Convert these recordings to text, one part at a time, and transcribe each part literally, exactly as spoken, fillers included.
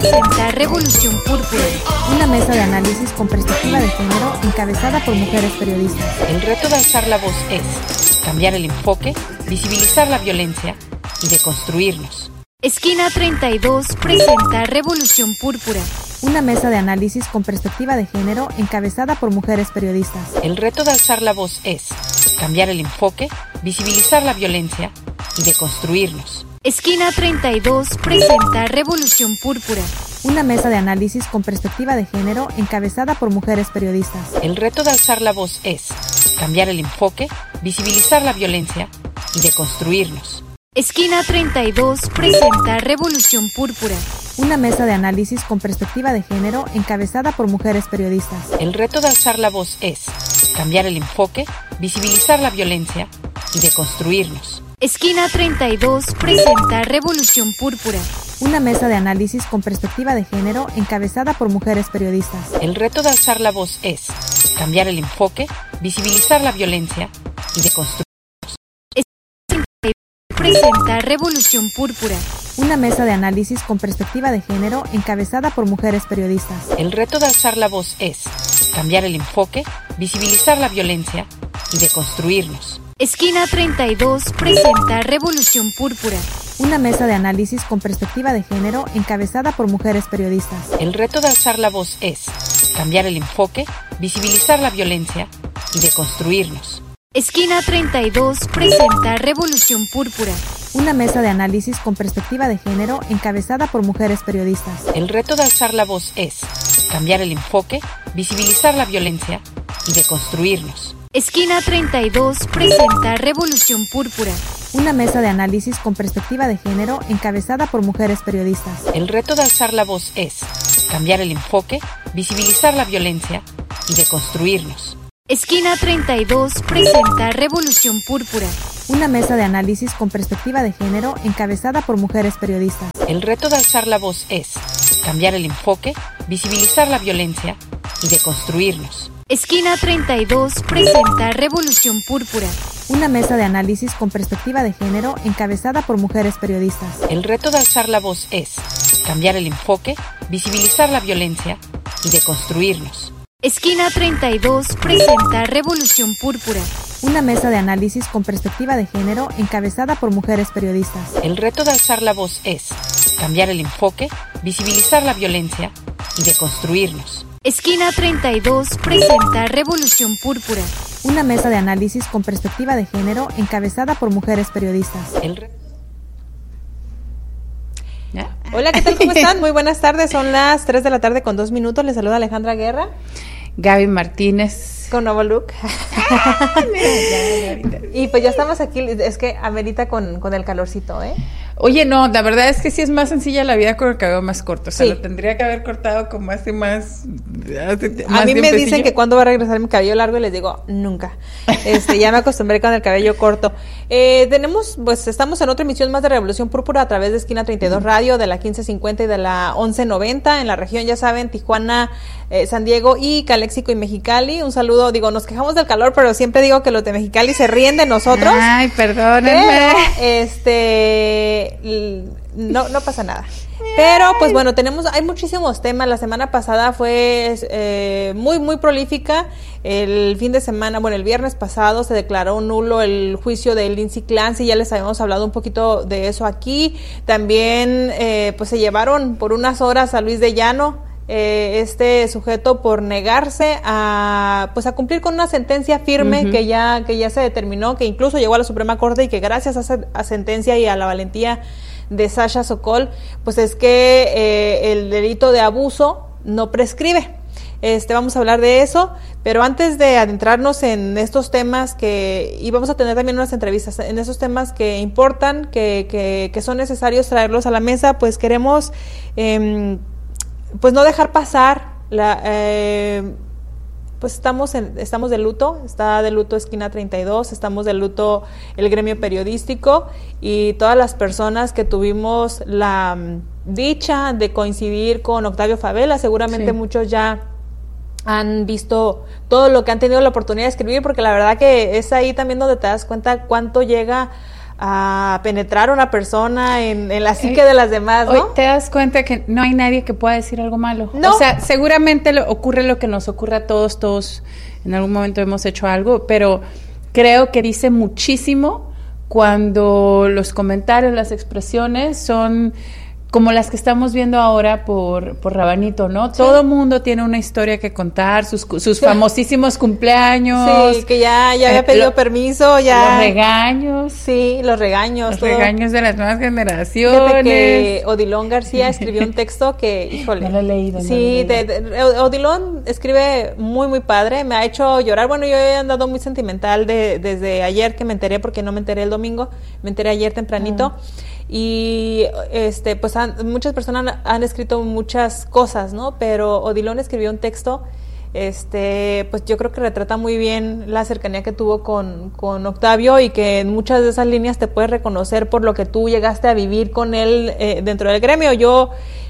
presenta Revolución Púrpura, una mesa de análisis con perspectiva de género encabezada por mujeres periodistas. El reto de alzar la voz es cambiar el enfoque, visibilizar la violencia y deconstruirnos. Esquina treinta y dos presenta Revolución Púrpura, una mesa de análisis con perspectiva de género encabezada por mujeres periodistas. El reto de alzar la voz es cambiar el enfoque, visibilizar la violencia y deconstruirnos. Esquina treinta y dos presenta Revolución Púrpura, una mesa de análisis con perspectiva de género encabezada por mujeres periodistas. El reto de alzar la voz es cambiar el enfoque, visibilizar la violencia y deconstruirnos. Esquina treinta y dos presenta Revolución Púrpura, una mesa de análisis con perspectiva de género encabezada por mujeres periodistas. El reto de alzar la voz es cambiar el enfoque, visibilizar la violencia y deconstruirnos. Esquina treinta y dos presenta Revolución Púrpura, una mesa de análisis con perspectiva de género encabezada por mujeres periodistas. El reto de alzar la voz es cambiar el enfoque, visibilizar la violencia y deconstruirnos. Presenta Revolución Púrpura, una mesa de análisis con perspectiva de género encabezada por mujeres periodistas. El reto de alzar la voz es cambiar el enfoque, visibilizar la violencia y deconstruirnos. Esquina treinta y dos presenta Revolución Púrpura, una mesa de análisis con perspectiva de género encabezada por mujeres periodistas. El reto de alzar la voz es cambiar el enfoque, visibilizar la violencia y deconstruirnos. Esquina treinta y dos presenta Revolución Púrpura, una mesa de análisis con perspectiva de género encabezada por mujeres periodistas. El reto de alzar la voz es cambiar el enfoque, visibilizar la violencia y deconstruirnos. Esquina treinta y dos presenta Revolución Púrpura, una mesa de análisis con perspectiva de género encabezada por mujeres periodistas. El reto de alzar la voz es cambiar el enfoque, visibilizar la violencia y deconstruirnos. Esquina treinta y dos presenta Revolución Púrpura, una mesa de análisis con perspectiva de género encabezada por mujeres periodistas. El reto de alzar la voz es cambiar el enfoque, visibilizar la violencia y deconstruirnos. Esquina treinta y dos presenta Revolución Púrpura, una mesa de análisis con perspectiva de género encabezada por mujeres periodistas. El reto de alzar la voz es cambiar el enfoque, visibilizar la violencia y deconstruirnos. Esquina treinta y dos presenta Revolución Púrpura, una mesa de análisis con perspectiva de género encabezada por mujeres periodistas. El reto de alzar la voz es cambiar el enfoque, visibilizar la violencia y deconstruirnos. Esquina treinta y dos presenta Revolución Púrpura, una mesa de análisis con perspectiva de género encabezada por mujeres periodistas. El re- Hola, ¿qué tal? ¿Cómo están? Muy buenas tardes, son las tres de la tarde con dos minutos. Les saluda Alejandra Guerra. Gaby Martínez. Con nuevo look. Y pues ya estamos aquí, es que amerita con, con el calorcito, ¿eh? Oye, no, la verdad es que sí es más sencilla la vida con el cabello más corto. O sea, Sí. lo tendría que haber cortado como hace más... hace A más mí me tiempecillo. dicen que cuándo va a regresar mi cabello largo y les digo, nunca. Este, ya me acostumbré con el cabello corto. Eh, tenemos, pues estamos en otra emisión más de Revolución Púrpura a través de Esquina treinta y dos Radio, de la quince cincuenta y de la once noventa en la región, ya saben, Tijuana, eh, San Diego y Calexico y Mexicali. Un saludo, digo, nos quejamos del calor, pero siempre digo que los de Mexicali se ríen de nosotros. Ay, perdónenme. Pero, este, l- no, no pasa nada. Pero, pues bueno, tenemos, hay muchísimos temas. La semana pasada fue eh, muy, muy prolífica. El fin de semana, bueno, el viernes pasado se declaró nulo el juicio de Lindsay Clancy. Ya les habíamos hablado un poquito de eso aquí. También, eh, pues se llevaron por unas horas a Luis de Llano, eh, este sujeto, por negarse a, pues a cumplir con una sentencia firme Uh-huh. que ya, que ya se determinó, que incluso llegó a la Suprema Corte y que gracias a esa a sentencia y a la valentía de Sasha Sokol, pues es que eh, el delito de abuso no prescribe. Este, vamos a hablar de eso, pero antes de adentrarnos en estos temas que, y vamos a tener también unas entrevistas, en esos temas que importan, que, que, que son necesarios traerlos a la mesa, pues queremos, eh, pues no dejar pasar la... Eh, pues estamos en, estamos de luto, está de luto Esquina treinta y dos, estamos de luto el gremio periodístico y todas las personas que tuvimos la um, dicha de coincidir con Octavio Favela. Seguramente Sí. muchos ya han visto todo lo que han tenido la oportunidad de escribir, porque la verdad que es ahí también donde te das cuenta cuánto llega a penetrar a una persona en, en la psique de las demás, ¿no? Hoy te das cuenta que no hay nadie que pueda decir algo malo. No. O sea, seguramente lo, ocurre lo que nos ocurre a todos, todos en algún momento hemos hecho algo, pero creo que dice muchísimo cuando los comentarios, las expresiones son como las que estamos viendo ahora por, por Rabanito, ¿no? Sí. Todo mundo tiene una historia que contar, sus, sus famosísimos cumpleaños. Sí, que ya, ya había eh, pedido lo, permiso, ya. Los regaños. Sí, los regaños. Los todo. regaños de las nuevas generaciones. Fíjate que Odilon García escribió un texto que, híjole. No lo he leído. Sí, no lo he leído. De, de, Odilon escribe muy, muy padre, me ha hecho llorar. Bueno, yo he andado muy sentimental de, desde ayer que me enteré, porque no me enteré el domingo, me enteré ayer tempranito. Ah. Y este pues han, muchas personas han, han escrito muchas cosas, ¿no? Pero Odilon escribió un texto, este pues yo creo que retrata muy bien la cercanía que tuvo con, con Octavio, y que en muchas de esas líneas te puedes reconocer por lo que tú llegaste a vivir con él eh, dentro del gremio. Yo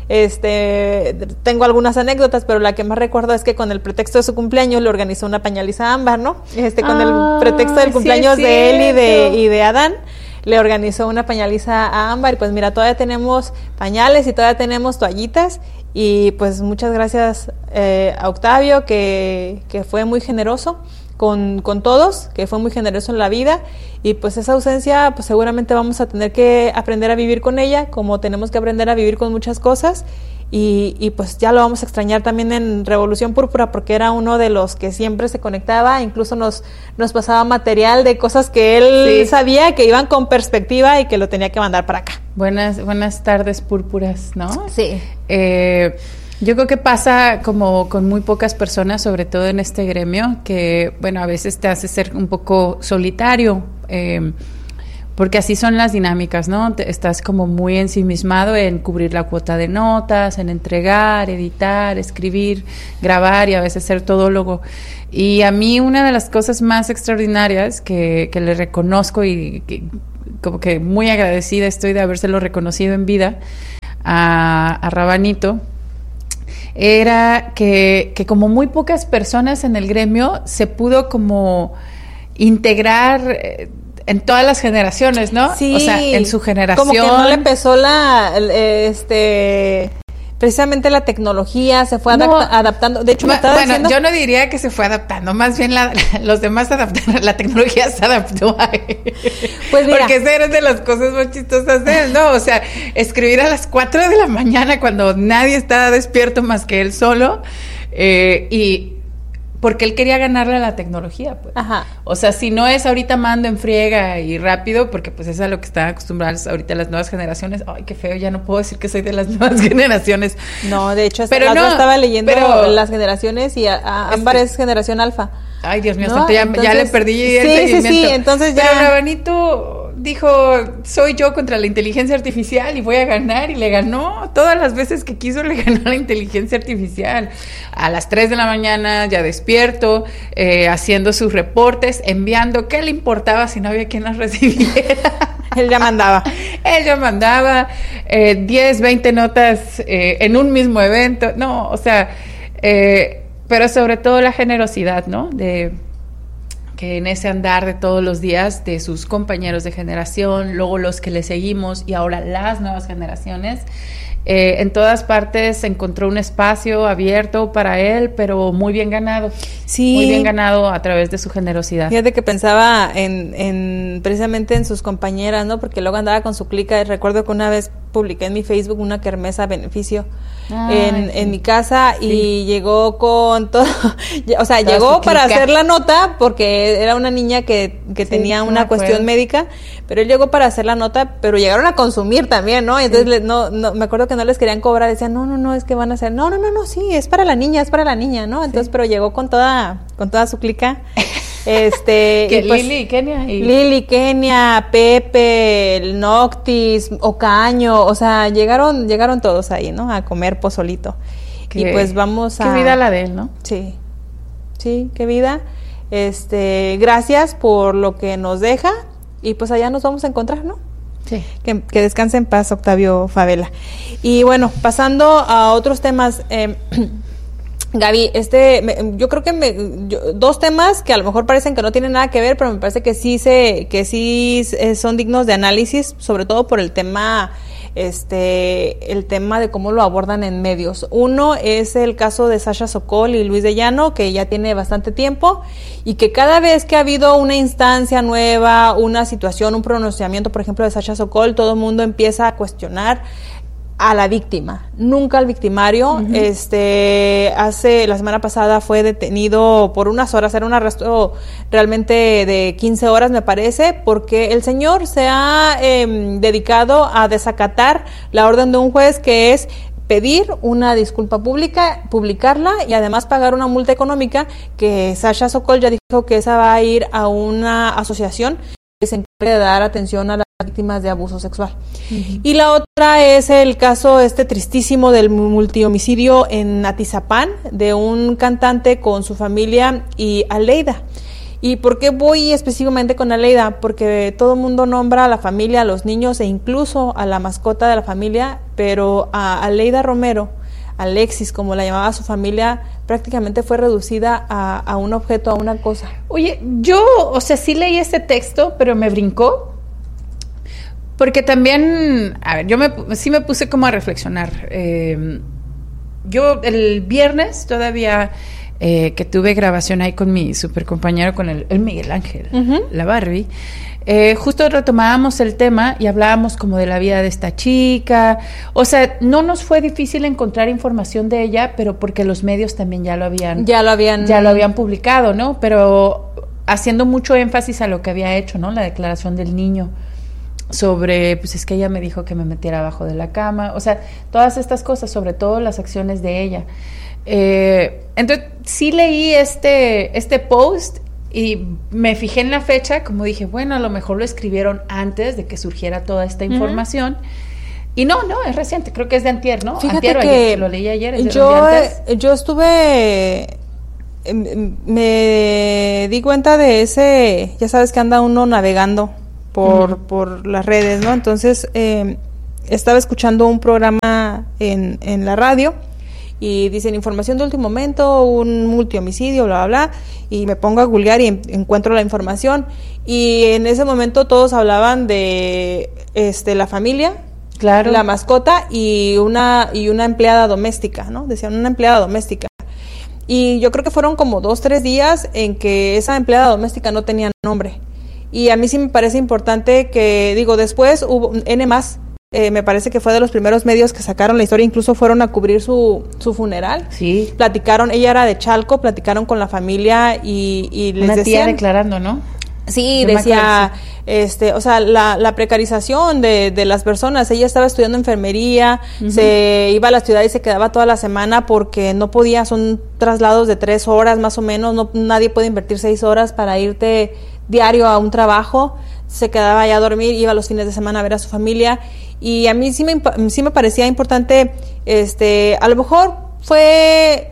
este tengo algunas anécdotas, pero la que más recuerdo es que con el pretexto de su cumpleaños le organizó una pañaliza a Ámbar, ¿no? Este con ah, el pretexto del cumpleaños sí, de él y de, y de Adán, le organizó una pañaliza a Ámbar, y pues mira, todavía tenemos pañales y todavía tenemos toallitas, y pues muchas gracias eh, a Octavio, que, que fue muy generoso con, con todos, que fue muy generoso en la vida, y pues esa ausencia pues seguramente vamos a tener que aprender a vivir con ella, como tenemos que aprender a vivir con muchas cosas. Y, y pues ya lo vamos a extrañar también en Revolución Púrpura, porque era uno de los que siempre se conectaba, incluso nos, nos pasaba material de cosas que él sí. sabía que iban con perspectiva y que lo tenía que mandar para acá. Buenas, buenas tardes púrpuras, ¿no? Sí. Eh, yo creo que pasa como con muy pocas personas, sobre todo en este gremio, que bueno, a veces te hace ser un poco solitario, eh, porque así son las dinámicas, ¿no? Te, estás como muy ensimismado en cubrir la cuota de notas, en entregar, editar, escribir, grabar y a veces ser todólogo. Y a mí una de las cosas más extraordinarias que, que le reconozco y que, como que muy agradecida estoy de habérselo reconocido en vida a, a Rabanito, era que, que como muy pocas personas en el gremio se pudo como integrar eh, en todas las generaciones, ¿no? Sí. O sea, en su generación. Como que no le empezó la, este, precisamente la tecnología, se fue adapta- no, adaptando. De hecho, me estaba bueno, diciendo... yo no diría que se fue adaptando, más bien la, la, los demás adaptaron, la tecnología se adaptó a él. Pues mira. Porque esa era de las cosas más chistosas de él, ¿no? O sea, escribir a las cuatro de la mañana cuando nadie estaba despierto más que él solo, eh, y... porque él quería ganarle a la tecnología, pues. Ajá. O sea, si no es ahorita mando en friega y rápido, porque pues es a lo que están acostumbradas ahorita las nuevas generaciones. Ay, qué feo, ya no puedo decir que soy de las nuevas generaciones. No, de hecho, pero no, estaba leyendo pero, las generaciones y a, a Ámbar es generación alfa. Ay, Dios mío, ¿no? santo, ya, entonces, ya le perdí sí, el seguimiento. Sí, sí, entonces ya... Pero Rabanito dijo, soy yo contra la inteligencia artificial y voy a ganar, y le ganó. Todas las veces que quiso le ganó a la inteligencia artificial. A las tres de la mañana, ya despierto, eh, haciendo sus reportes, enviando. ¿Qué le importaba si no había quien las recibiera? Él ya mandaba. Él ya mandaba eh, diez, veinte notas eh, en un mismo evento. No, o sea... Eh, pero sobre todo la generosidad, ¿no? De que en ese andar de todos los días de sus compañeros de generación, luego los que le seguimos y ahora las nuevas generaciones, eh, en todas partes se encontró un espacio abierto para él, pero muy bien ganado. Sí. Muy bien ganado a través de su generosidad. Fíjate que pensaba en, en precisamente en sus compañeras, ¿no? Porque luego andaba con su clica, y recuerdo que una vez publiqué en mi Facebook una kermesa a beneficio Ay, en, sí. en mi casa, sí. y llegó con todo, o sea, Toda llegó para hacer la nota porque era una niña que, que sí, tenía una no cuestión médica, pero él llegó para hacer la nota, pero llegaron a consumir también, ¿no? Entonces, sí. le, no, no, me acuerdo que no les querían cobrar, decían, no, no, no, es que van a hacer, no, no, no, no, sí, es para la niña, es para la niña, ¿no? Entonces, sí. pero llegó con toda, con toda su clica. Este, que y pues, Lili, Kenia y... Lili, Kenia, Pepe, el Noctis, Ocaño, o sea, llegaron, llegaron todos ahí, ¿no? A comer pozolito. Qué, y pues vamos a... Qué vida la de él, ¿no? Sí, sí, qué vida. Este, gracias por lo que nos deja, y pues allá nos vamos a encontrar, ¿no? Sí. Que, que descanse en paz, Octavio Favela. Y bueno, pasando a otros temas, eh, Gaby, este, me, yo creo que me, yo, dos temas que a lo mejor parecen que no tienen nada que ver, pero me parece que sí se, que sí son dignos de análisis, sobre todo por el tema, este, el tema de cómo lo abordan en medios. Uno es el caso de Sasha Sokol y Luis de Llano, que ya tiene bastante tiempo, y que cada vez que ha habido una instancia nueva, una situación, un pronunciamiento, por ejemplo, de Sasha Sokol, todo el mundo empieza a cuestionar a la víctima, nunca al victimario. Uh-huh. Este, hace, la semana pasada fue detenido por unas horas, era un arresto realmente de quince horas, me parece, porque el señor se ha eh, dedicado a desacatar la orden de un juez, que es pedir una disculpa pública, publicarla y además pagar una multa económica, que Sasha Sokol ya dijo que esa va a ir a una asociación que se encargue de dar atención a las víctimas de abuso sexual. Uh-huh. Y la otra es el caso este tristísimo del multihomicidio en Atizapán, de un cantante con su familia y Aleida. ¿Y por qué voy específicamente con Aleida? Porque todo el mundo nombra a la familia, a los niños e incluso a la mascota de la familia, pero a Aleida Romero, Alexis, como la llamaba su familia, prácticamente fue reducida a, a un objeto, a una cosa. Oye, yo, o sea, sí leí este texto, pero me brincó, porque también, a ver, yo me, sí me puse como a reflexionar. Eh, yo el viernes todavía, eh, que tuve grabación ahí con mi super compañero, con el, el Miguel Ángel, uh-huh. la Barbie, Eh, justo retomábamos el tema y hablábamos como de la vida de esta chica. O sea, no nos fue difícil encontrar información de ella, pero porque los medios también ya lo habían ya lo habían ya lo habían publicado, ¿no? Pero haciendo mucho énfasis a lo que había hecho, ¿no? La declaración del niño sobre, pues es que ella me dijo que me metiera abajo de la cama. O sea, todas estas cosas, sobre todo las acciones de ella. Eh, entonces, sí leí este este post. Y me fijé en la fecha, como dije, bueno, a lo mejor lo escribieron antes de que surgiera toda esta información. Uh-huh. Y no, no, es reciente, creo que es de antier, ¿no? Fíjate antier, que ayer, lo leí ayer. Es yo, de antes. yo estuve, me di cuenta de ese, ya sabes que anda uno navegando por, uh-huh. por las redes, ¿no? Entonces, eh, estaba escuchando un programa en, en la radio, y dicen información de último momento, un multihomicidio, bla, bla, bla, y me pongo a googlear y en, encuentro la información, y en ese momento todos hablaban de este la familia, claro, la mascota y una y una empleada doméstica, ¿no? Decían una empleada doméstica. Y yo creo que fueron como dos, tres días en que esa empleada doméstica no tenía nombre. Y a mí sí me parece importante que, digo, después hubo N más, Eh, me parece que fue de los primeros medios que sacaron la historia, incluso fueron a cubrir su, su funeral. Sí. Platicaron, ella era de Chalco, platicaron con la familia y, y les Una decían... tía declarando, ¿no? Sí, Yo decía, este, o sea, la, la precarización de, de las personas. Ella estaba estudiando enfermería, uh-huh. se iba a la ciudad y se quedaba toda la semana porque no podía, son traslados de tres horas más o menos, no, nadie puede invertir seis horas para irte diario a un trabajo. Se quedaba allá a dormir, iba los fines de semana a ver a su familia, y a mí sí me, sí me parecía importante, este, a lo mejor fue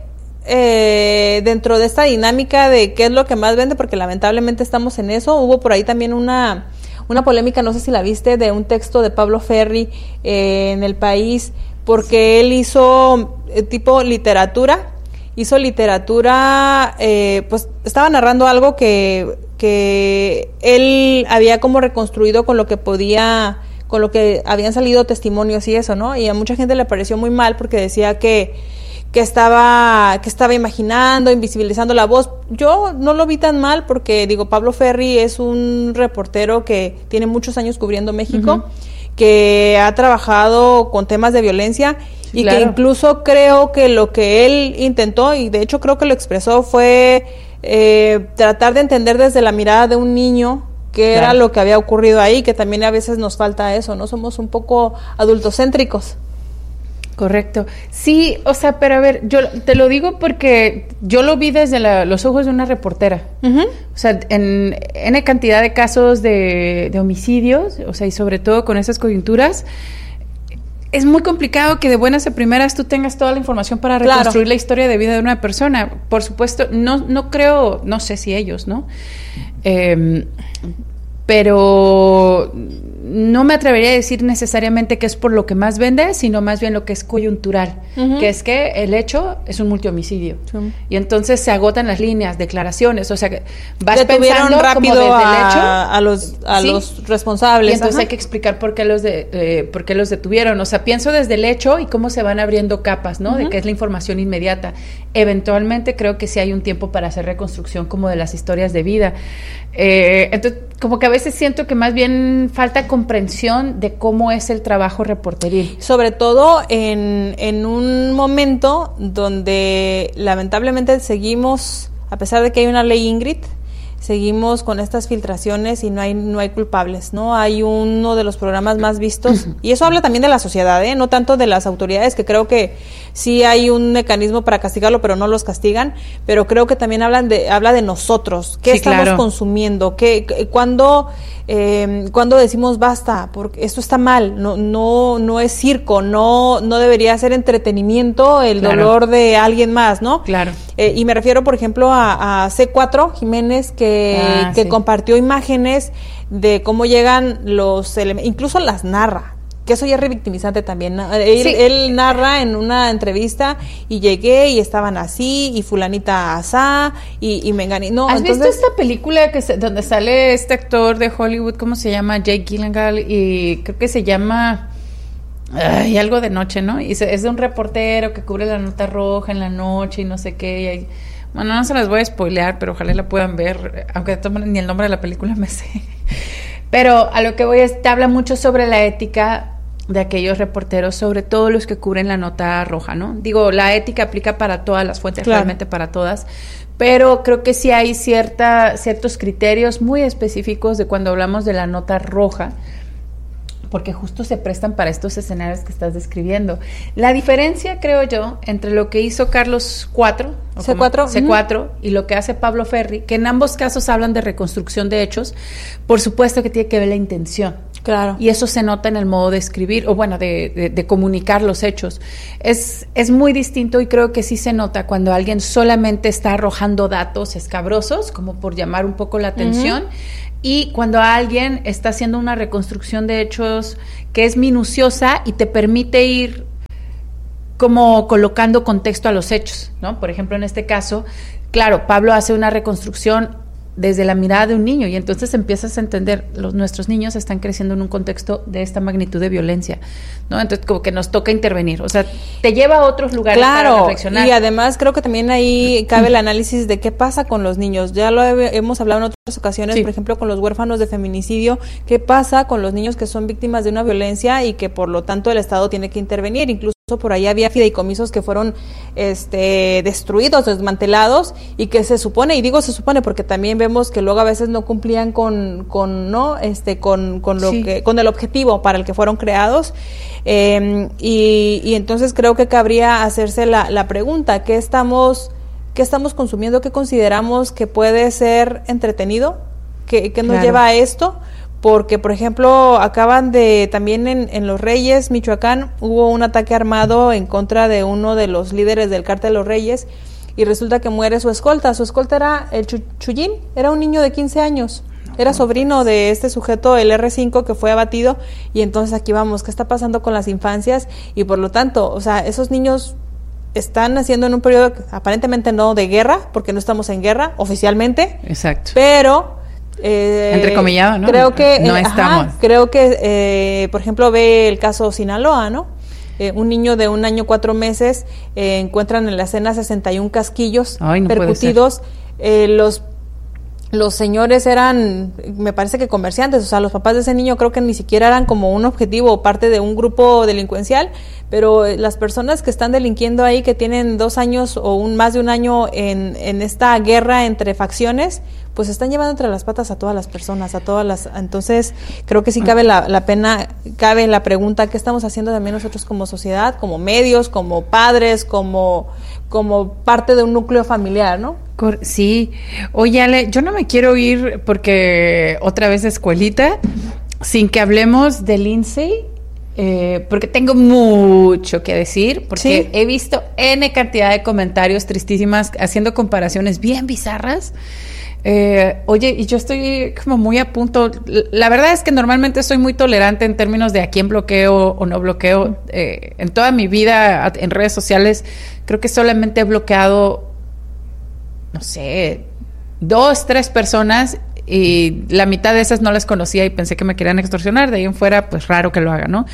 eh, dentro de esta dinámica de qué es lo que más vende, porque lamentablemente estamos en eso. Hubo por ahí también una, una polémica, no sé si la viste, de un texto de Pablo Ferri eh, en El País, porque él hizo eh, tipo literatura, hizo literatura, eh, pues estaba narrando algo que que él había como reconstruido con lo que podía, con lo que habían salido testimonios y eso, ¿no? Y a mucha gente le pareció muy mal porque decía que, que estaba, que estaba imaginando, invisibilizando la voz. Yo no lo vi tan mal porque, digo, Pablo Ferri es un reportero que tiene muchos años cubriendo México, uh-huh. que ha trabajado con temas de violencia, sí, y claro. que incluso creo que lo que él intentó, y de hecho creo que lo expresó, fue Eh, tratar de entender desde la mirada de un niño qué claro. era lo que había ocurrido ahí, que también a veces nos falta eso, ¿no? Somos un poco adultocéntricos. Correcto. Sí, o sea, pero a ver, yo te lo digo porque yo lo vi desde la, los ojos de una reportera. Uh-huh. O sea, en N cantidad de casos de, de homicidios, o sea, y sobre todo con esas coyunturas, es muy complicado que de buenas a primeras tú tengas toda la información para reconstruir claro. la historia de vida de una persona. Por supuesto, no no creo, no sé si ellos, ¿no? Eh, pero no me atrevería a decir necesariamente que es por lo que más vende, sino más bien lo que es coyuntural. uh-huh. que es que el hecho es un multihomicidio. Sí. Y entonces se agotan las líneas, declaraciones, o sea, que vas Detuvieron pensando rápido como desde a, el hecho. A los, a ¿sí? los responsables. Y entonces ajá. hay que explicar por qué los de, eh, por qué los detuvieron. O sea, pienso desde el hecho y cómo se van abriendo capas, ¿no? Uh-huh. De qué es la información inmediata. Eventualmente creo que sí hay un tiempo para hacer reconstrucción como de las historias de vida. Eh, entonces, como que a veces siento que más bien falta comprensión de cómo es el trabajo reporteril. Sobre todo en, en un momento donde lamentablemente seguimos, a pesar de que hay una ley Ingrid, seguimos con estas filtraciones y no hay no hay culpables, ¿no? Hay uno de los programas más vistos, y eso habla también de la sociedad, ¿eh? No tanto de las autoridades, que creo que sí hay un mecanismo para castigarlo, pero no los castigan, pero creo que también hablan de habla de nosotros, qué sí, estamos claro. consumiendo, qué, cuándo eh, cuando decimos basta, porque esto está mal, no no no es circo, no no debería ser entretenimiento el claro. dolor de alguien más, ¿no? Claro. Eh, y me refiero, por ejemplo, a, a C cuatro Jiménez, que, ah, que sí. compartió imágenes de cómo llegan los elementos, incluso las narra, que eso ya es revictimizante también. Él, sí. él narra en una entrevista, y llegué y estaban así, y fulanita asá, y, y me engañé. No, ¿Has entonces, visto esta película que se, donde sale este actor de Hollywood, cómo se llama? Jake Gyllenhaal, y creo que se llama... Ay, algo de noche, ¿no? Y se, es de un reportero que cubre la nota roja en la noche y no sé qué. Y hay, bueno, no se las voy a spoilear, pero ojalá la puedan ver, aunque ni el nombre de la película me sé. Pero a lo que voy es, te habla mucho sobre la ética de aquellos reporteros, sobre todo los que cubren la nota roja, ¿no? Digo, la ética aplica para todas las fuentes, claro. realmente para todas, pero creo que sí hay cierta, ciertos criterios muy específicos de cuando hablamos de la nota roja, porque justo se prestan para estos escenarios que estás describiendo. La diferencia, creo yo, entre lo que hizo Carlos cuatro, C cuatro, C cuatro uh-huh. y lo que hace Pablo Ferri, que en ambos casos hablan de reconstrucción de hechos, por supuesto que tiene que ver la intención. Claro. Y eso se nota en el modo de escribir, o bueno, de, de, de comunicar los hechos. Es, es muy distinto, y creo que sí se nota cuando alguien solamente está arrojando datos escabrosos, como por llamar un poco la atención, uh-huh. y cuando alguien está haciendo una reconstrucción de hechos que es minuciosa y te permite ir como colocando contexto a los hechos, ¿no? Por ejemplo, en este caso, claro, Pablo hace una reconstrucción desde la mirada de un niño, y entonces empiezas a entender, los, nuestros niños están creciendo en un contexto de esta magnitud de violencia, ¿no? Entonces como que nos toca intervenir, o sea, te lleva a otros lugares claro, para reflexionar. Y además creo que también ahí cabe el análisis de qué pasa con los niños. Ya lo he, hemos hablado en otras ocasiones, sí. por ejemplo, con los huérfanos de feminicidio, qué pasa con los niños que son víctimas de una violencia y que por lo tanto el Estado tiene que intervenir. Incluso por ahí había fideicomisos que fueron este destruidos, desmantelados, y que se supone, y digo se supone porque también vemos que luego a veces no cumplían con con no este con con lo sí. que con el objetivo para el que fueron creados, eh, y, y entonces creo que cabría hacerse la, la pregunta, ¿qué estamos qué estamos consumiendo? ¿Qué consideramos que puede ser entretenido? ¿Qué, qué nos claro. lleva a esto? Porque, por ejemplo, acaban de, también en, en Los Reyes, Michoacán, hubo un ataque armado en contra de uno de los líderes del cártel Los Reyes, y resulta que muere su escolta. Su escolta era el Chuyín, era un niño de quince años, era sobrino de este sujeto, el erre cinco, que fue abatido, y entonces aquí vamos, ¿qué está pasando con las infancias? Y por lo tanto, o sea, esos niños están naciendo en un periodo aparentemente no de guerra, porque no estamos en guerra oficialmente. Exacto. Pero... Eh, entrecomillado, ¿no? Creo que no eh, estamos. Ajá, creo que, eh, por ejemplo, ve el caso Sinaloa, ¿no? Eh, un niño de un año cuatro meses eh, encuentran en la escena sesenta y un casquillos Ay, no percutidos. Eh, los los señores eran, me parece que comerciantes, o sea, los papás de ese niño creo que ni siquiera eran como un objetivo o parte de un grupo delincuencial, pero las personas que están delinquiendo ahí, que tienen dos años o un más de un año en, en esta guerra entre facciones, pues están llevando entre las patas a todas las personas, a todas las, entonces creo que sí cabe la, la pena, cabe la pregunta, ¿qué estamos haciendo también nosotros como sociedad, como medios, como padres, como, como parte de un núcleo familiar, ¿no? Sí. Oye, Ale, yo no me quiero ir porque otra vez escuelita, sin que hablemos de Lindsay, eh, porque tengo mucho que decir, porque ¿sí? he visto N cantidad de comentarios tristísimas haciendo comparaciones bien bizarras. Eh, oye, y yo estoy como muy a punto. La verdad es que normalmente soy muy tolerante en términos de a quién bloqueo o no bloqueo. Eh, en toda mi vida en redes sociales creo que solamente he bloqueado, no sé, dos, tres personas, y la mitad de esas no las conocía y pensé que me querían extorsionar. De ahí en fuera, pues raro que lo haga, ¿no?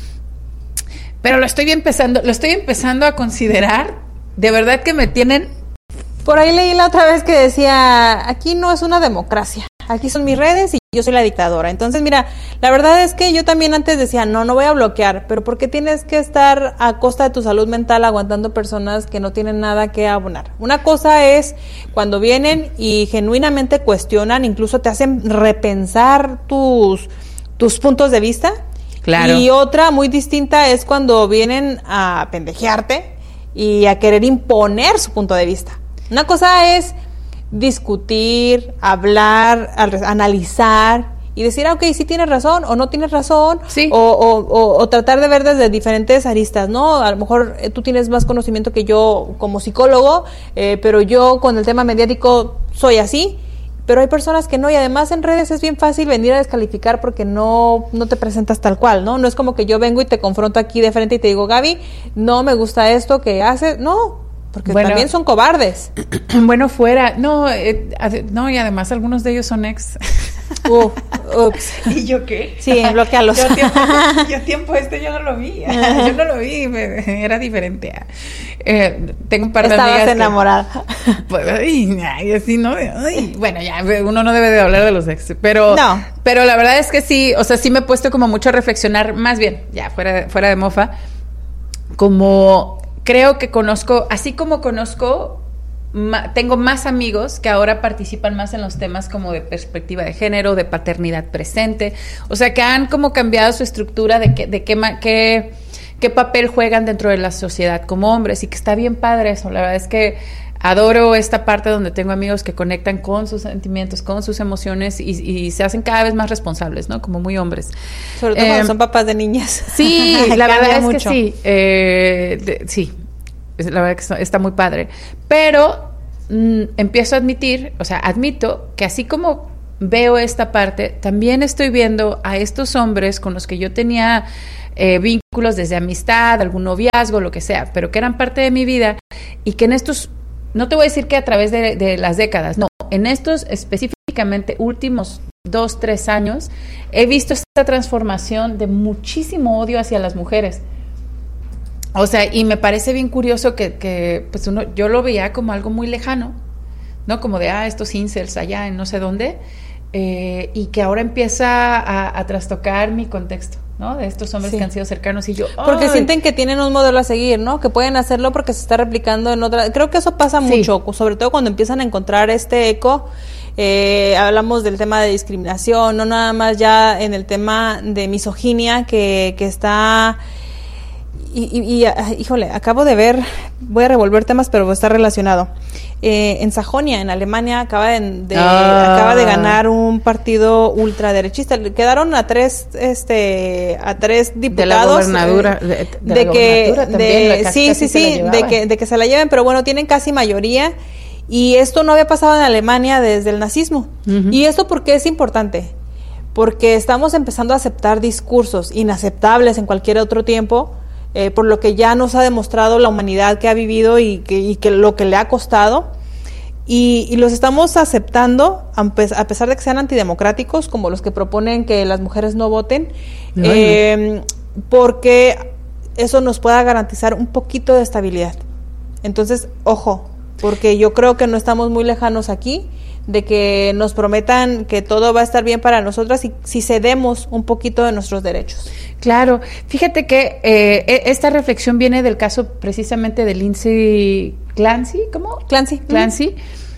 Pero lo estoy empezando, lo estoy empezando a considerar. De verdad que me tienen... Por ahí leí la otra vez que decía, aquí no es una democracia, aquí son mis redes y yo soy la dictadora. Entonces, mira, la verdad es que yo también antes decía, no, no voy a bloquear, pero ¿por qué tienes que estar a costa de tu salud mental aguantando personas que no tienen nada que abonar? Una cosa es cuando vienen y genuinamente cuestionan, incluso te hacen repensar tus, tus puntos de vista. Claro. Y otra muy distinta es cuando vienen a pendejearte y a querer imponer su punto de vista. Una cosa es discutir, hablar, analizar y decir, ah, ok, sí tienes razón o no tienes razón, sí. o, o, o, o tratar de ver desde diferentes aristas, ¿no? A lo mejor eh, tú tienes más conocimiento que yo como psicólogo, eh, pero yo con el tema mediático soy así, pero hay personas que no, y además en redes es bien fácil venir a descalificar porque no, no te presentas tal cual, ¿no? No es como que yo vengo y te confronto aquí de frente y te digo, Gaby, no me gusta esto que haces, no. Porque bueno, también son cobardes. Bueno, fuera. No, eh, ad, no, y además algunos de ellos son ex. Uh, ups. ¿Y yo qué? Sí, bloquealos. Yo tiempo, yo tiempo este yo no lo vi. Yo no lo vi, me, era diferente. Eh, tengo un par de Estabas amigas enamorada. Que, pues, ay, ay, así, ¿no? Ay, bueno, ya, uno no debe de hablar de los ex. Pero, no. Pero la verdad es que sí, o sea, sí me he puesto como mucho a reflexionar, más bien, ya, fuera, fuera de mofa, como... Creo que conozco, así como conozco, ma, tengo más amigos que ahora participan más en los temas como de perspectiva de género, de paternidad presente, o sea, que han como cambiado su estructura de, que, de qué, qué, qué papel juegan dentro de la sociedad como hombres, y que está bien padre eso. La verdad es que adoro esta parte donde tengo amigos que conectan con sus sentimientos, con sus emociones y, y se hacen cada vez más responsables, ¿no? Como muy hombres. Sobre todo eh, cuando son papás de niñas. Sí, la verdad es mucho. que sí. Eh, de, sí, la verdad que está muy padre. Pero mm, empiezo a admitir, o sea, admito que así como veo esta parte, también estoy viendo a estos hombres con los que yo tenía eh, vínculos desde amistad, algún noviazgo, lo que sea, pero que eran parte de mi vida y que en estos... No te voy a decir que a través de, de las décadas, no, en estos específicamente últimos dos, tres años, he visto esta transformación de muchísimo odio hacia las mujeres. O sea, y me parece bien curioso que, que pues uno, yo lo veía como algo muy lejano, ¿no? Como de, ah, estos incels allá en no sé dónde, eh, y que ahora empieza a, a trastocar mi contexto, ¿no? De estos hombres sí. que han sido cercanos y yo... Porque ¡ay! sienten que tienen un modelo a seguir, ¿no? Que pueden hacerlo porque se está replicando en otra... Creo que eso pasa sí. mucho, sobre todo cuando empiezan a encontrar este eco. Eh, hablamos del tema de discriminación, no nada más ya en el tema de misoginia que, que está... Y, y, y, híjole, acabo de ver, voy a revolver temas, pero está relacionado. Eh, en Sajonia, en Alemania, acaba de, de ah. acaba de ganar un partido ultraderechista. Quedaron a tres, este, a tres diputados. De la gobernadura, eh, de, de, de la que, también, de, casi, sí, casi sí, sí, de que, de que se la lleven, pero bueno, tienen casi mayoría. Y esto no había pasado en Alemania desde el nazismo. Uh-huh. ¿Y esto por qué es importante? Porque estamos empezando a aceptar discursos inaceptables en cualquier otro tiempo. Eh, por lo que ya nos ha demostrado la humanidad que ha vivido y que, y que lo que le ha costado, y, y los estamos aceptando a pesar de que sean antidemocráticos, como los que proponen que las mujeres no voten, no, eh, no. porque eso nos pueda garantizar un poquito de estabilidad. Entonces, ojo, porque yo creo que no estamos muy lejanos aquí de que nos prometan que todo va a estar bien para nosotras y si cedemos un poquito de nuestros derechos. Claro, fíjate que eh, esta reflexión viene del caso precisamente de Lindsay Clancy, ¿cómo? Clancy. Clancy,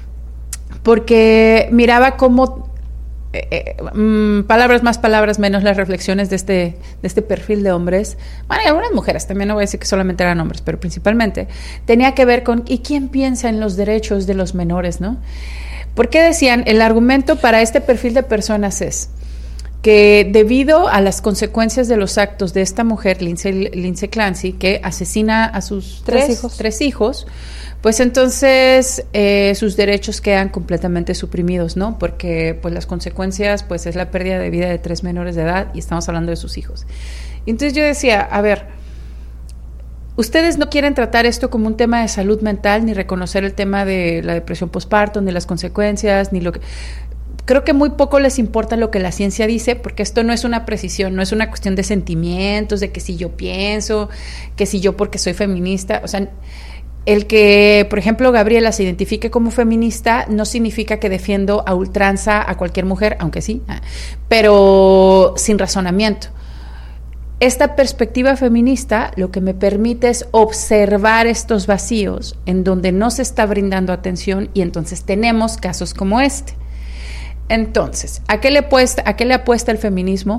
porque miraba cómo, eh, eh, mm, palabras más, palabras menos, las reflexiones de este, de este perfil de hombres, bueno, y algunas mujeres, también no voy a decir que solamente eran hombres, pero principalmente, tenía que ver con, ¿y quién piensa en los derechos de los menores, no? Porque decían, el argumento para este perfil de personas es, que debido a las consecuencias de los actos de esta mujer, Lindsay, Lindsay Clancy, que asesina a sus tres, tres hijos, tres hijos pues entonces eh, sus derechos quedan completamente suprimidos, ¿no? Porque pues las consecuencias pues es la pérdida de vida de tres menores de edad y estamos hablando de sus hijos. Entonces yo decía, a ver, ustedes no quieren tratar esto como un tema de salud mental, ni reconocer el tema de la depresión postparto, ni las consecuencias, ni lo que... Creo que muy poco les importa lo que la ciencia dice, porque esto no es una precisión, no es una cuestión de sentimientos, de que si yo pienso, que si yo porque soy feminista, o sea... El que, por ejemplo, Gabriela se identifique como feminista no significa que defiendo a ultranza a cualquier mujer, aunque sí, pero sin razonamiento. Esta perspectiva feminista lo que me permite es observar estos vacíos en donde no se está brindando atención y entonces tenemos casos como este. Entonces, ¿a qué le apuesta, a qué le apuesta el feminismo?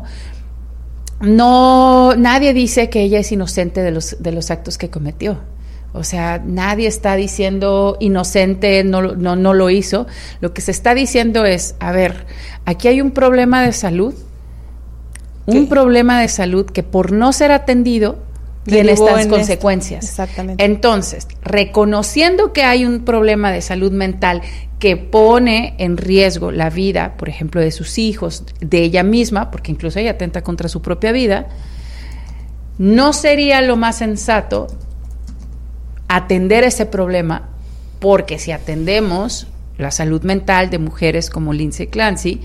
No, nadie dice que ella es inocente de los, de los actos que cometió. O sea, nadie está diciendo inocente, no, no, no lo hizo. Lo que se está diciendo es, a ver, aquí hay un problema de salud, ¿Qué? un problema de salud que por no ser atendido tiene estas en consecuencias. Esto. Exactamente. Entonces, reconociendo que hay un problema de salud mental que pone en riesgo la vida, por ejemplo, de sus hijos, de ella misma, porque incluso ella atenta contra su propia vida, no sería lo más sensato atender ese problema, porque si atendemos la salud mental de mujeres como Lindsay Clancy,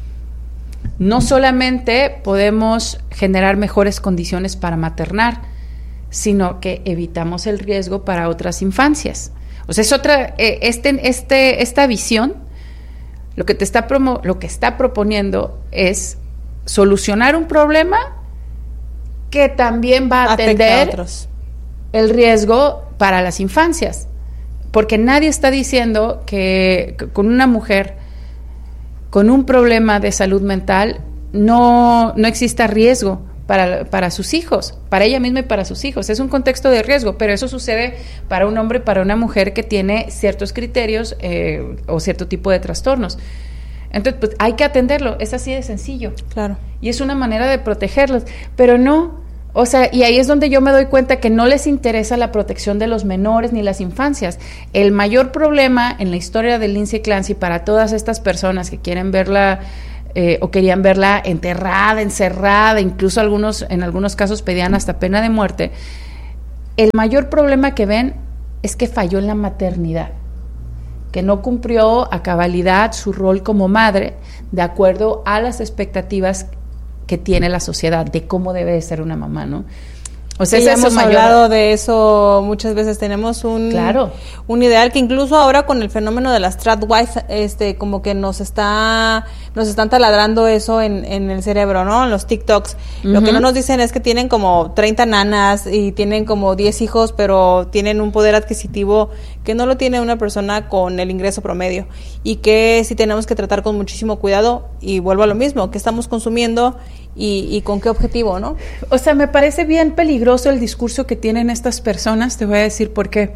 no solamente podemos generar mejores condiciones para maternar, sino que evitamos el riesgo para otras infancias. O sea, es otra, eh, este, este, esta visión, lo que te está promo, lo que está proponiendo es solucionar un problema que también va a atender a otros. El riesgo para las infancias, porque nadie está diciendo que con una mujer con un problema de salud mental no, no exista riesgo para, para sus hijos, para ella misma y para sus hijos. Es un contexto de riesgo, pero eso sucede para un hombre y para una mujer que tiene ciertos criterios eh, o cierto tipo de trastornos. Entonces, pues hay que atenderlo, es así de sencillo. Claro. Y es una manera de protegerlos, pero no... O sea, y ahí es donde yo me doy cuenta que no les interesa la protección de los menores ni las infancias. El mayor problema en la historia de Lindsay Clancy para todas estas personas que quieren verla eh, o querían verla enterrada, encerrada, incluso algunos en algunos casos pedían hasta pena de muerte, el mayor problema que ven es que falló en la maternidad, que no cumplió a cabalidad su rol como madre de acuerdo a las expectativas que tiene la sociedad de cómo debe de ser una mamá, ¿no? O sea, sí, ya hemos mayor... hablado de eso muchas veces. Tenemos un, claro. un ideal que incluso ahora con el fenómeno de las tradwives, este, como que nos está, nos están taladrando eso en, en el cerebro, ¿no? En los TikToks. Uh-huh. Lo que no nos dicen es que tienen como treinta nanas y tienen como diez hijos, pero tienen un poder adquisitivo que no lo tiene una persona con el ingreso promedio. Y que sí tenemos que tratar con muchísimo cuidado, y vuelvo a lo mismo, que estamos consumiendo y, y con qué objetivo, ¿no? O sea, me parece bien peligroso el discurso que tienen estas personas, te voy a decir por qué.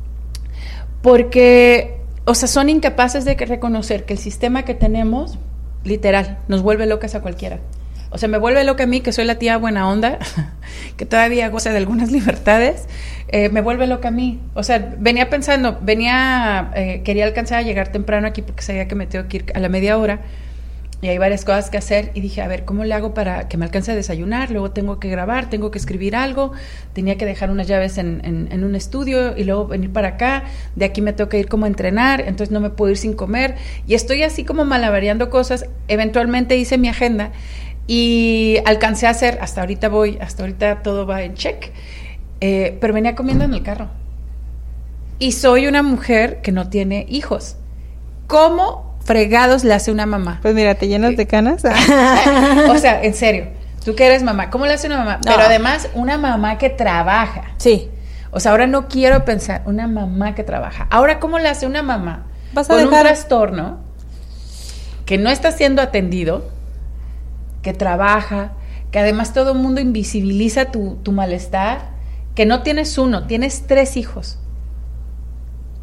Porque, o sea, son incapaces de reconocer que el sistema que tenemos, literal, nos vuelve locas a cualquiera. O sea, me vuelve loca a mí, que soy la tía buena onda, que todavía goza de algunas libertades, eh, me vuelve loca a mí. O sea, venía pensando, venía, eh, quería alcanzar a llegar temprano aquí porque sabía que me tengo que ir a la media hora, y hay varias cosas que hacer, y dije, a ver, ¿cómo le hago para que me alcance a desayunar? Luego tengo que grabar, tengo que escribir algo, tenía que dejar unas llaves en, en, en un estudio, y luego venir para acá, de aquí me tengo que ir como a entrenar, entonces no me puedo ir sin comer, y estoy así como malabareando cosas. Eventualmente hice mi agenda, y alcancé a hacer, hasta ahorita voy, hasta ahorita todo va en check, eh, pero venía comiendo en el carro. Y soy una mujer que no tiene hijos. ¿Cómo fregados le hace una mamá? Pues mira, ¿te llenas de canas? O sea, en serio, tú que eres mamá, ¿cómo le hace una mamá? No. Pero además, una mamá que trabaja. Sí. O sea, ahora no quiero pensar, una mamá que trabaja. Ahora, ¿cómo le hace una mamá ¿Vas a con dejar? un trastorno que no está siendo atendido, que trabaja, que además todo el mundo invisibiliza tu, tu malestar, que no tienes uno, tienes tres hijos?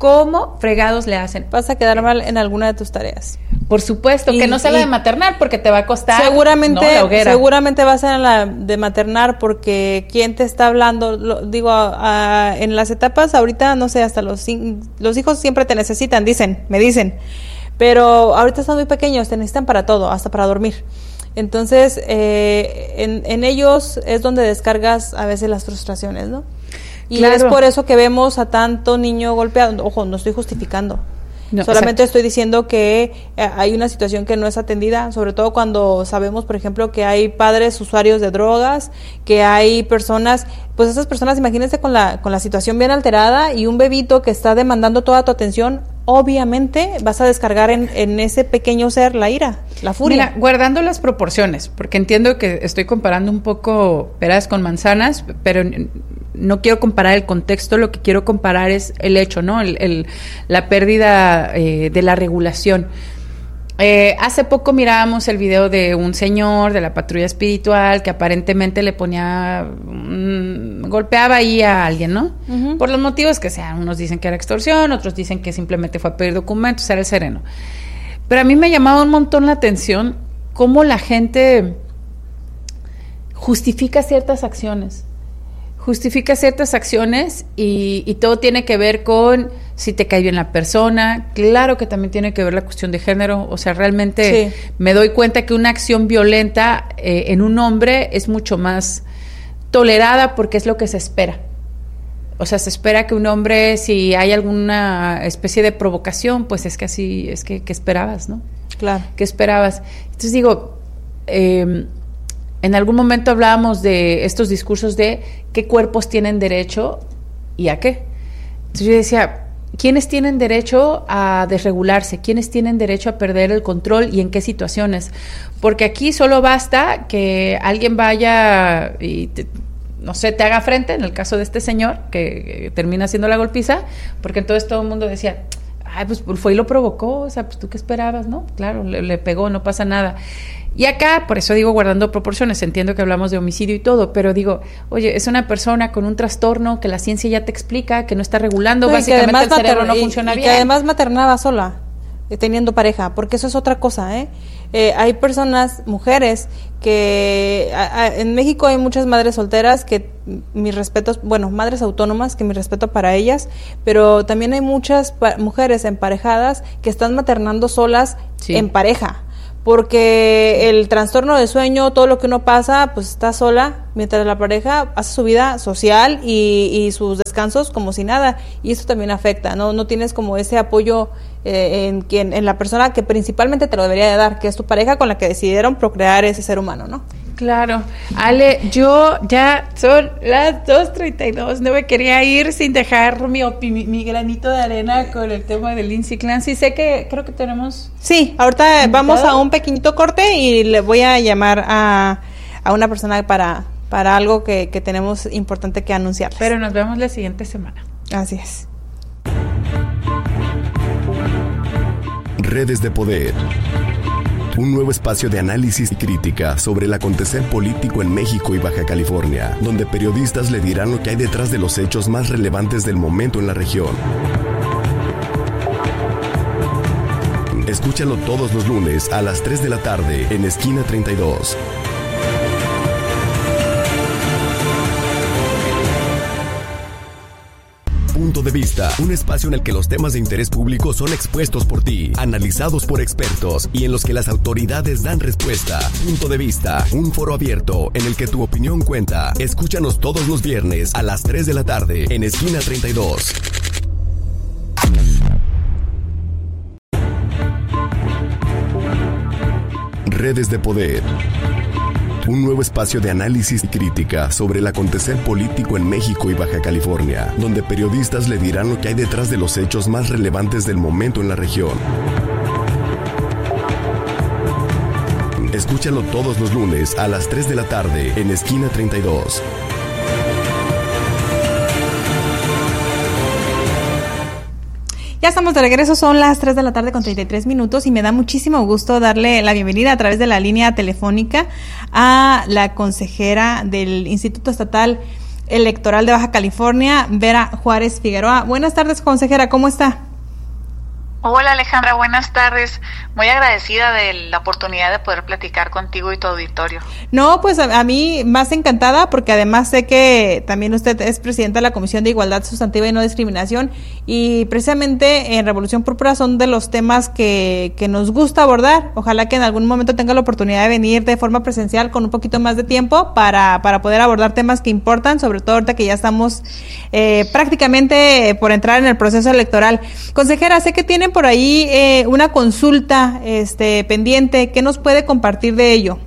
¿cómo fregados le hacen? Vas a quedar mal en alguna de tus tareas. Por supuesto, y, que no sea la de maternar porque te va a costar. Seguramente, no, la hoguera. seguramente va a ser en la de maternar porque quién te está hablando, lo, digo, a, a, en las etapas ahorita, no sé, hasta los, los hijos siempre te necesitan, dicen, me dicen, pero ahorita están muy pequeños, te necesitan para todo, hasta para dormir. Entonces, eh, en, en ellos es donde descargas a veces las frustraciones, ¿no? Y claro. Es por eso que vemos a tanto niño golpeado. Ojo, no estoy justificando. No, solamente exacto. Estoy diciendo que eh, hay una situación que no es atendida, sobre todo cuando sabemos, por ejemplo, que hay padres usuarios de drogas, que hay personas, pues esas personas, imagínense con la con la situación bien alterada y un bebito que está demandando toda tu atención, obviamente vas a descargar en, en ese pequeño ser la ira, la furia. Mira, guardando las proporciones, porque entiendo que estoy comparando un poco peras con manzanas, pero no quiero comparar el contexto, lo que quiero comparar es el hecho, ¿no? El, el, la pérdida eh, de la regulación. Eh, hace poco mirábamos el video de un señor de la patrulla espiritual que aparentemente le ponía, mmm, golpeaba ahí a alguien, ¿no? Uh-huh. Por los motivos que sean. Unos dicen que era extorsión, otros dicen que simplemente fue a pedir documentos, era el sereno. Pero a mí me llamaba un montón la atención cómo la gente justifica ciertas acciones. Justifica ciertas acciones y, y todo tiene que ver con si te cae bien la persona. Claro que también tiene que ver la cuestión de género. O sea, realmente sí. Me doy cuenta que una acción violenta eh, en un hombre es mucho más tolerada porque es lo que se espera. O sea, se espera que un hombre, si hay alguna especie de provocación, pues es que así, es que, que esperabas, ¿no? Claro. ¿Qué esperabas? Entonces digo, eh, en algún momento hablábamos de estos discursos de qué cuerpos tienen derecho y a qué. Entonces yo decía, ¿quiénes tienen derecho a desregularse? ¿Quiénes tienen derecho a perder el control y en qué situaciones? Porque aquí solo basta que alguien vaya y, te, no sé, te haga frente, en el caso de este señor, que, que termina haciendo la golpiza, porque entonces todo el mundo decía, ay, pues fue y lo provocó, o sea, pues tú qué esperabas, ¿no? Claro, le, le pegó, no pasa nada. Y acá, por eso digo guardando proporciones, entiendo que hablamos de homicidio y todo, pero digo, oye, es una persona con un trastorno que la ciencia ya te explica, que no está regulando, no, básicamente el cerebro mater- no funciona y, bien. Y que además maternaba sola, eh, teniendo pareja, porque eso es otra cosa, ¿eh? Eh, hay personas, mujeres, que a, a, en México hay muchas madres solteras que mis respetos, bueno, madres autónomas, que mi respeto para ellas, pero también hay muchas pa- mujeres emparejadas que están maternando solas sí. en pareja. Porque el trastorno de sueño, todo lo que uno pasa, pues está sola, mientras la pareja hace su vida social y, y sus descansos como si nada, y eso también afecta, no no tienes como ese apoyo eh, en quien en la persona que principalmente te lo debería de dar, que es tu pareja con la que decidieron procrear ese ser humano, ¿no? Claro. Ale, yo ya son las dos treinta y dos, no me quería ir sin dejar mi, mi, mi granito de arena con el tema de Lindsay Clancy. Sé que creo que tenemos... Sí, ahorita vamos a un pequeñito corte y le voy a llamar a, a una persona para, para algo que, que tenemos importante que anunciar. Pero nos vemos la siguiente semana. Así es. Redes de Poder. Un nuevo espacio de análisis y crítica sobre el acontecer político en México y Baja California, donde periodistas le dirán lo que hay detrás de los hechos más relevantes del momento en la región. Escúchalo todos los lunes a las tres de la tarde en Esquina treinta y dos. Punto de Vista, un espacio en el que los temas de interés público son expuestos por ti, analizados por expertos y en los que las autoridades dan respuesta. Punto de Vista, un foro abierto en el que tu opinión cuenta. Escúchanos todos los viernes a las tres de la tarde en Esquina treinta y dos. Redes de Poder. Un nuevo espacio de análisis y crítica sobre el acontecer político en México y Baja California, donde periodistas le dirán lo que hay detrás de los hechos más relevantes del momento en la región. Escúchalo todos los lunes a las tres de la tarde en Esquina treinta y dos. Ya estamos de regreso, son las tres de la tarde con treinta y tres minutos y me da muchísimo gusto darle la bienvenida a través de la línea telefónica a la consejera del Instituto Estatal Electoral de Baja California, Vera Juárez Figueroa. Buenas tardes, consejera, ¿cómo está? Hola Alejandra, buenas tardes. Muy agradecida de la oportunidad de poder platicar contigo y tu auditorio. No, pues a, a mí más encantada, porque además sé que también usted es presidenta de la Comisión de Igualdad Sustantiva y No Discriminación, y precisamente en Revolución Púrpura son de los temas que, que nos gusta abordar. Ojalá que en algún momento tenga la oportunidad de venir de forma presencial con un poquito más de tiempo para, para poder abordar temas que importan, sobre todo ahorita que ya estamos eh, prácticamente por entrar en el proceso electoral. Consejera, sé que tienen por ahí eh, una consulta este, pendiente. ¿Qué nos puede compartir de ello?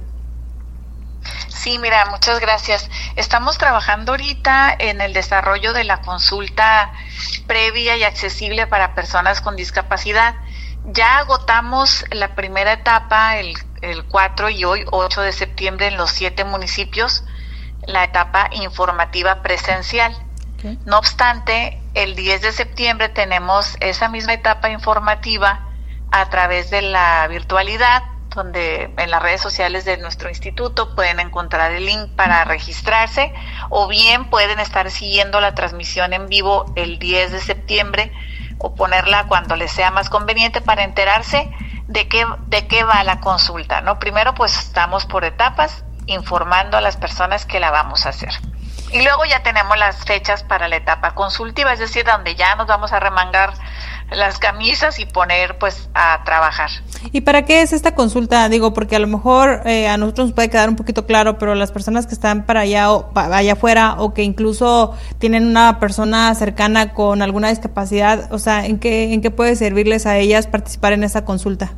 Sí, mira, muchas gracias. Estamos trabajando ahorita en el desarrollo de la consulta previa y accesible para personas con discapacidad. Ya agotamos la primera etapa, el, el cuatro y hoy ocho de septiembre en los siete municipios, la etapa informativa presencial. Okay. No obstante, el diez de septiembre tenemos esa misma etapa informativa a través de la virtualidad, donde en las redes sociales de nuestro instituto pueden encontrar el link para registrarse, o bien pueden estar siguiendo la transmisión en vivo el diez de septiembre o ponerla cuando les sea más conveniente para enterarse de qué, de qué va la consulta, ¿no? Primero, pues estamos por etapas informando a las personas que la vamos a hacer. Y luego ya tenemos las fechas para la etapa consultiva, es decir, donde ya nos vamos a remangar las camisas y poner pues a trabajar. ¿Y para qué es esta consulta? Digo, porque a lo mejor eh, a nosotros nos puede quedar un poquito claro, pero las personas que están para allá o para allá afuera, o que incluso tienen una persona cercana con alguna discapacidad, o sea, ¿en qué, en qué puede servirles a ellas participar en esta consulta?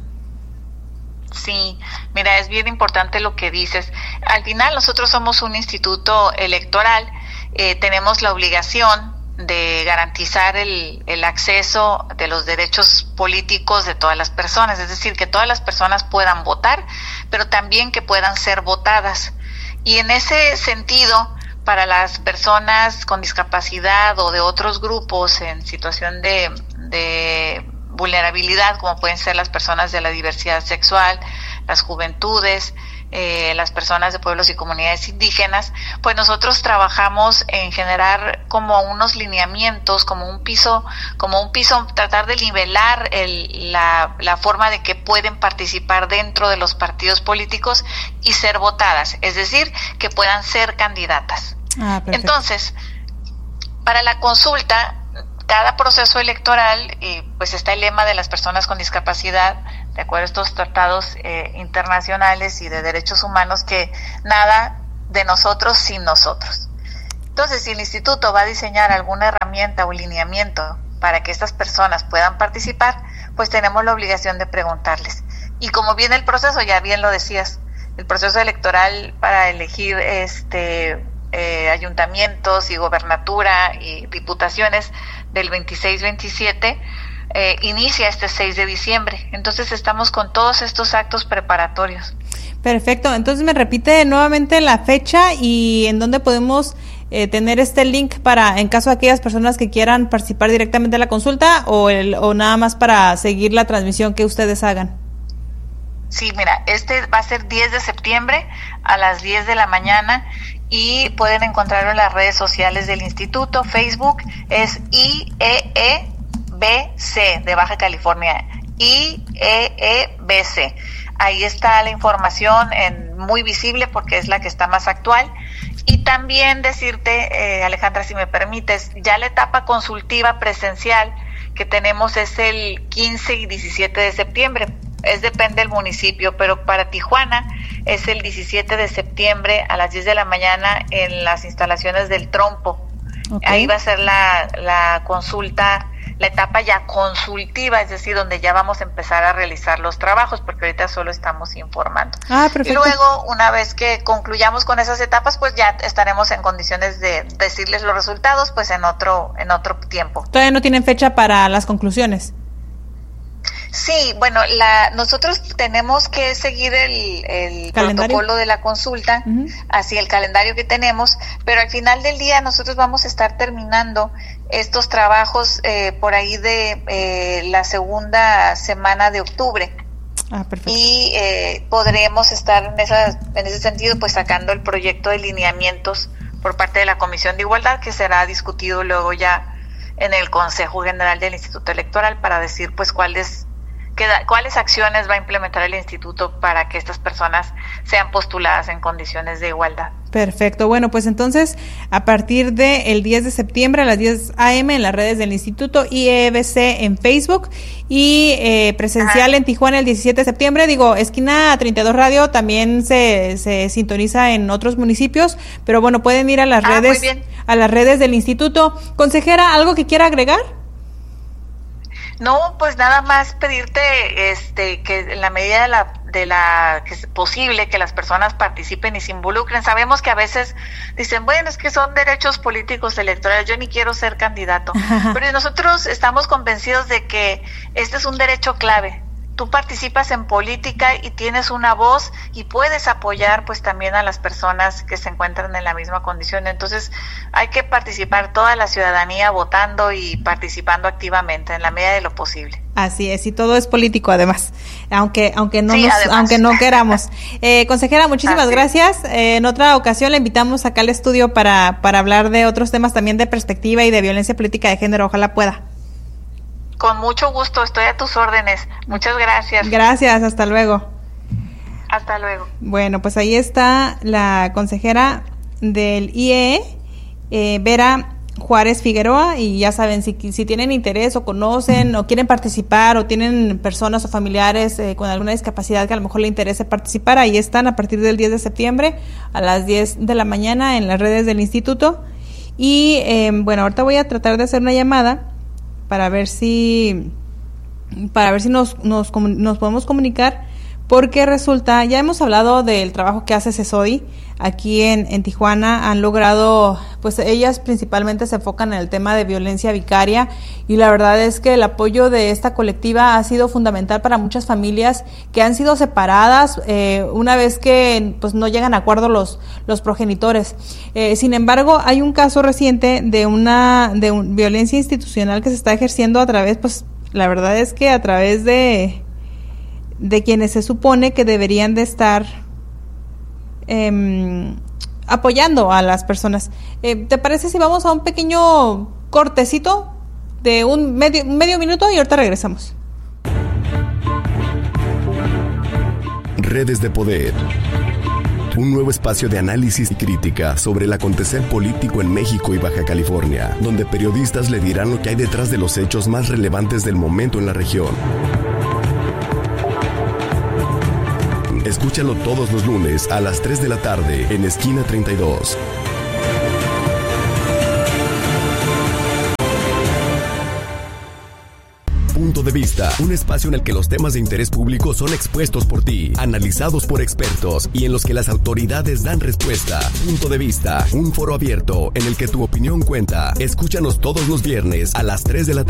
Sí, mira, es bien importante lo que dices. Al final nosotros somos un instituto electoral, eh, tenemos la obligación de garantizar el, el acceso de los derechos políticos de todas las personas, es decir, que todas las personas puedan votar, pero también que puedan ser votadas. Y en ese sentido, para las personas con discapacidad o de otros grupos en situación de, de vulnerabilidad, como pueden ser las personas de la diversidad sexual, las juventudes, eh, las personas de pueblos y comunidades indígenas, pues nosotros trabajamos en generar como unos lineamientos, como un piso, como un piso, tratar de nivelar el, la, la forma de que pueden participar dentro de los partidos políticos y ser votadas, es decir, que puedan ser candidatas. Ah, Entonces, para la consulta, cada proceso electoral, y pues está el lema de las personas con discapacidad, de acuerdo a estos tratados eh, internacionales y de derechos humanos, que nada de nosotros sin nosotros. Entonces, si el instituto va a diseñar alguna herramienta o lineamiento para que estas personas puedan participar, pues tenemos la obligación de preguntarles. Y como viene el proceso, ya bien lo decías, el proceso electoral para elegir este eh, ayuntamientos y gobernatura y diputaciones del veintiséis veintisiete, eh, inicia este seis de diciembre. Entonces estamos con todos estos actos preparatorios. Perfecto, entonces me repite nuevamente la fecha y en dónde podemos eh, tener este link para, en caso de aquellas personas que quieran participar directamente en la consulta, o, el, o nada más para seguir la transmisión que ustedes hagan. Sí, mira, este va a ser diez de septiembre a las diez de la mañana, y pueden encontrarlo en las redes sociales del instituto. Facebook es I E E B C de Baja California, I E E B C. Ahí está la información en muy visible porque es la que está más actual. Y también decirte, eh, Alejandra, si me permites, ya la etapa consultiva presencial que tenemos es el quince y diecisiete de septiembre. Es depende del municipio, pero para Tijuana es el diecisiete de septiembre a las diez de la mañana en las instalaciones del Trompo. Okay. Ahí va a ser la, la consulta, la etapa ya consultiva, es decir, donde ya vamos a empezar a realizar los trabajos, porque ahorita solo estamos informando. Ah, perfecto. Y luego, una vez que concluyamos con esas etapas, pues ya estaremos en condiciones de decirles los resultados, pues en otro, en otro tiempo. ¿Todavía no tienen fecha para las conclusiones? Sí, bueno, la, nosotros tenemos que seguir el, el protocolo de la consulta, uh-huh. así el calendario que tenemos, pero al final del día nosotros vamos a estar terminando estos trabajos eh, por ahí de eh, la segunda semana de octubre. Ah, perfecto. Y eh, podremos estar en, esa, en ese sentido pues sacando el proyecto de lineamientos por parte de la Comisión de Igualdad, que será discutido luego ya en el Consejo General del Instituto Electoral para decir pues cuáles qué, cuáles acciones va a implementar el instituto para que estas personas sean postuladas en condiciones de igualdad. Perfecto. Bueno, pues entonces, a partir del diez de septiembre a las diez a eme en las redes del Instituto I E B C en Facebook y eh, presencial Ajá. en Tijuana el diecisiete de septiembre. Digo, Esquina treinta y dos Radio también se, se sintoniza en otros municipios, pero bueno, pueden ir a las ah, redes a las redes del Instituto. Consejera, ¿algo que quiera agregar? No, pues nada más pedirte este que en la medida de la de la que es posible que las personas participen y se involucren. Sabemos que a veces dicen, bueno, es que son derechos políticos electorales, yo ni quiero ser candidato. Pero nosotros estamos convencidos de que este es un derecho clave. Tú participas en política y tienes una voz y puedes apoyar pues también a las personas que se encuentran en la misma condición. Entonces hay que participar toda la ciudadanía votando y participando activamente en la medida de lo posible. Así es, y todo es político además, aunque aunque no sí, nos, además. aunque no queramos. Eh, consejera, muchísimas Así. gracias. Eh, en otra ocasión la invitamos acá al estudio para para hablar de otros temas también de perspectiva y de violencia política de género. Ojalá pueda. Con mucho gusto, estoy a tus órdenes. Muchas gracias. Gracias, hasta luego. Hasta luego. Bueno, pues ahí está la consejera del I E E, eh, Vera Juárez Figueroa, y ya saben, si, si tienen interés o conocen o quieren participar o tienen personas o familiares eh, con alguna discapacidad que a lo mejor le interese participar, ahí están a partir del diez de septiembre a las diez de la mañana en las redes del instituto. Y eh, bueno, ahorita voy a tratar de hacer una llamada para ver si para ver si nos, nos, nos podemos comunicar, porque resulta, ya hemos hablado del trabajo que hace CESODI aquí en, en Tijuana. Han logrado, pues ellas principalmente se enfocan en el tema de violencia vicaria, y la verdad es que el apoyo de esta colectiva ha sido fundamental para muchas familias que han sido separadas eh, una vez que pues no llegan a acuerdo los, los progenitores. Eh, sin embargo, hay un caso reciente de una de un, violencia institucional que se está ejerciendo a través, pues la verdad es que a través de de quienes se supone que deberían de estar eh, apoyando a las personas. Eh, ¿Te parece si vamos a un pequeño cortecito de un medio, medio minuto y ahorita regresamos? Redes de Poder. Un nuevo espacio de análisis y crítica sobre el acontecer político en México y Baja California, donde periodistas le dirán lo que hay detrás de los hechos más relevantes del momento en la región. Escúchalo todos los lunes a las tres de la tarde en Esquina treinta y dos. Punto de Vista, un espacio en el que los temas de interés público son expuestos por ti, analizados por expertos y en los que las autoridades dan respuesta. Punto de Vista, un foro abierto en el que tu opinión cuenta. Escúchanos todos los viernes a las tres de la tarde.